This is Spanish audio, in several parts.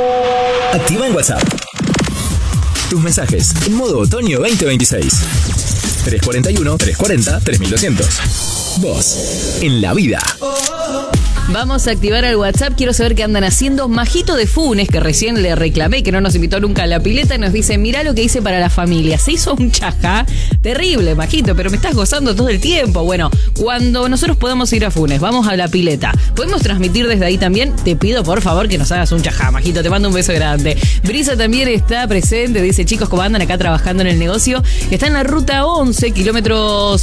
Activa en WhatsApp tus mensajes en modo otoño 2026. 341-340-3200. Vos, en la vida. Vamos a activar el WhatsApp. Quiero saber qué andan haciendo. Majito de Funes, que recién le reclamé, que no nos invitó nunca a la pileta, nos dice: mirá lo que hice para la familia. Se hizo un chajá terrible, Majito, pero me estás gozando todo el tiempo. Bueno, cuando nosotros podamos ir a Funes, vamos a la pileta, podemos transmitir desde ahí también. Te pido por favor que nos hagas un chajá, Majito. Te mando un beso grande. Brisa también está presente. Dice: chicos, ¿cómo andan acá trabajando en el negocio? Está en la ruta 11, kilómetro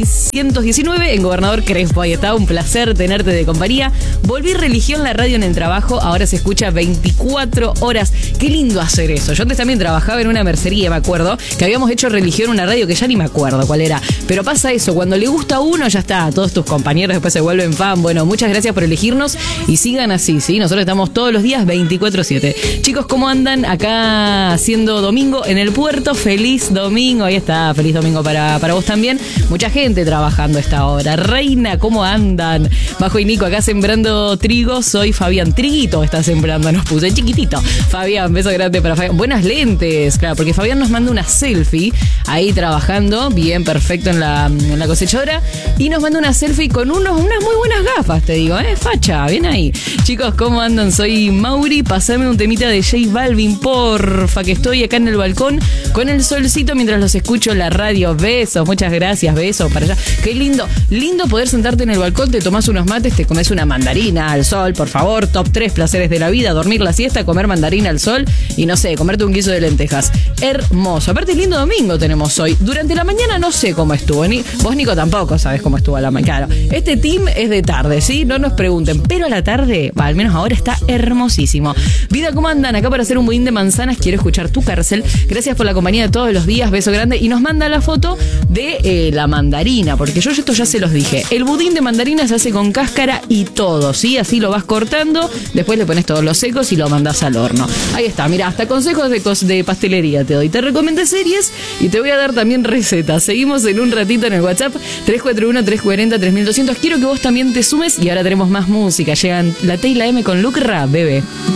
619, en Gobernador Crespo. Ahí está, un placer tenerte de compañía. Volví religión la radio en el trabajo, ahora se escucha 24 horas. Qué lindo hacer eso. Yo antes también trabajaba en una mercería, me acuerdo, que habíamos hecho religión una radio que ya ni me acuerdo cuál era. Pero pasa eso, cuando le gusta a uno, ya está. Todos tus compañeros después se vuelven fan. Bueno, muchas gracias por elegirnos y sigan así, ¿sí? Nosotros estamos todos los días 24/7. Chicos, ¿cómo andan? Acá haciendo domingo en el puerto. Feliz domingo. Ahí está, feliz domingo para vos también. Mucha gente trabajando a esta hora. Reina, ¿cómo andan? Bajo y Nico acá sembrando trigo, soy Fabián. Triguito está sembrando, nos puse chiquitito. Fabián, beso grande para Fabián. Buenas lentes, claro, porque Fabián nos manda una selfie ahí trabajando, bien, perfecto en la cosechadora, y nos manda una selfie con unas muy buenas gafas, te digo, facha, bien ahí. Chicos, ¿cómo andan? Soy Mauri, pasame un temita de J Balvin, porfa, que estoy acá en el balcón con el solcito mientras los escucho en la radio. Besos, muchas gracias, besos para allá. Qué lindo poder sentarte en el balcón, te tomás unos mates, te comes una mandarina al sol, por favor. Top 3 placeres de la vida: dormir la siesta, comer mandarina al sol y no sé, comerte un guiso de lentejas. Hermoso. Aparte, lindo domingo tenemos hoy. Durante la mañana no sé cómo estuvo. Vos, Nico, tampoco sabés cómo estuvo a la mañana. Claro, este team es de tarde, ¿sí? No nos pregunten. Pero a la tarde, al menos ahora, está hermosísimo. Vida, ¿cómo andan? Acá para hacer un budín de manzanas. Quiero escuchar Tu Cárcel. Gracias por la compañía de todos los días. Beso grande. Y nos manda la foto de la mandarina, porque yo esto ya se los dije. El budín de mandarina se hace con cáscara y todo, ¿sí? Así lo vas cortando, después le pones todos los secos y lo mandás al horno. Ahí está, mira, hasta consejos de pastelería te doy. Te recomendé series y te voy a dar también recetas. Seguimos en un ratito en el WhatsApp 341-340-3200. Quiero que vos también te sumes y ahora tenemos más música. Llegan la T y la M con Lucra, bebé.